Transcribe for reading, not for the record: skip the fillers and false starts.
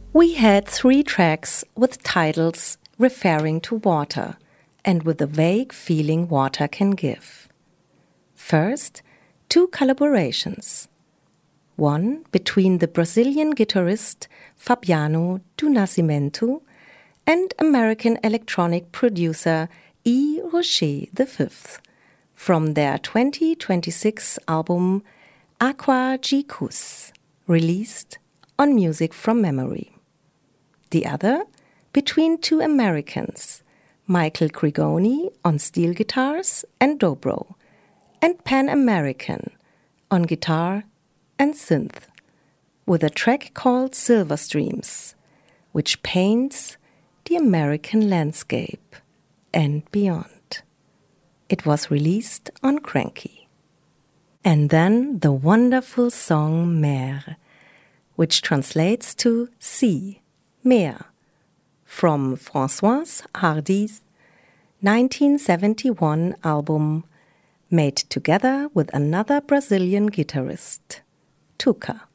We had 3 tracks with titles referring to water and with the vague feeling water can give. First, 2 collaborations. One between the Brazilian guitarist Fabiano do Nascimento and American electronic producer E. Rocher V from their 2026 album Aqua Gicus, released on Music from Memory. The other between 2 Americans, Michael Grigoni on steel guitars and dobro, and Pan American on guitar and synth, with a track called Silver Streams, which paints the American landscape and beyond. It was released on Cranky. And then the wonderful song Mer, which translates to sea, Meer, from Françoise Hardy's 1971 album, made together with another Brazilian guitarist, Tuca.